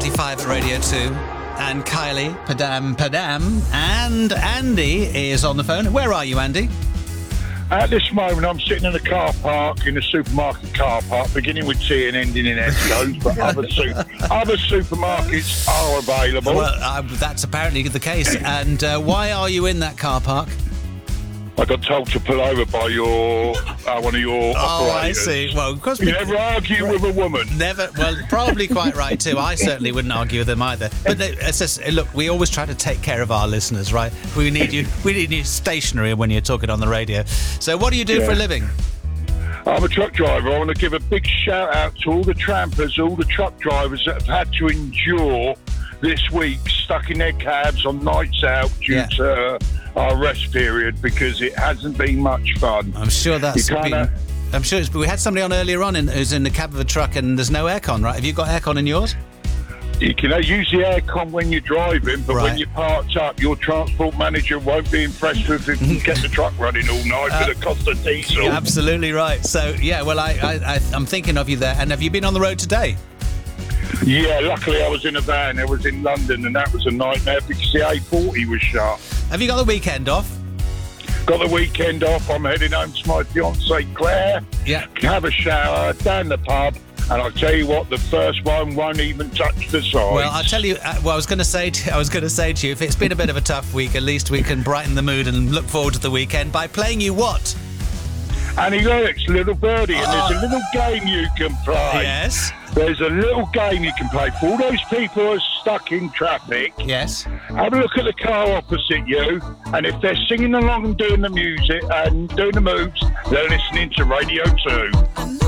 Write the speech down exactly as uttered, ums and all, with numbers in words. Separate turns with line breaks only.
thirty-five at Radio two. And Kylie, Padam Padam, and Andy is on the phone. Where are you, Andy?
At this moment, I'm sitting in a car park, in a supermarket car park, beginning with T and ending in Esco's, but other, su- other supermarkets are available.
Well, uh, that's apparently the case. And uh, why are you in that car park?
I got told to pull over by your uh, one of your
Oh,
operators.
I see. Well, because
You
we
never argue with a woman.
never. Well, probably quite right too. I certainly wouldn't argue with them either. But they, it's just, look, we always try to take care of our listeners, right? We need you. We need you stationary when you're talking on the radio. So, what do you do
Yeah.
for a living?
I'm a truck driver. I want to give a big shout out to all the trampers, all the truck drivers that have had to endure this week stuck in their cabs on nights out due
Yeah.
to our rest period, because it hasn't been much fun.
I'm sure that's
You
been.
kinda-
I'm sure it's, we had somebody on earlier on in, who's in the cab of a truck and there's no aircon, right? Have you got aircon in yours?
You can use the aircon when you're driving, but
Right.
when you're parked up, your transport manager won't be impressed with if you get the truck running all night
Uh,
for the cost of diesel.
You're absolutely right. So, yeah, well, I, I, I, I'm thinking of you there. And have you been on the road today?
Yeah, luckily I was in a van. I was in London, and that was a nightmare because the A forty was shut.
Have you got the weekend off?
Got the weekend off. I'm heading home to my fiancée Claire.
Yeah.
Have a shower, down the pub, and I'll tell you what, the first one won't even touch the sides.
Well, I'll tell you. Uh, well, I was going to say. To, I was going to say to you, if it's been a bit of a tough week, at least we can brighten the mood and look forward to the weekend by playing you what?
Annie Lennox, Little Birdie, and there's a little game you can play.
Yes.
There's a little game you can play for all those people who are stuck in traffic.
Yes.
Have a look at the car opposite you, and if they're singing along and doing the music and doing the moves, they're listening to Radio two.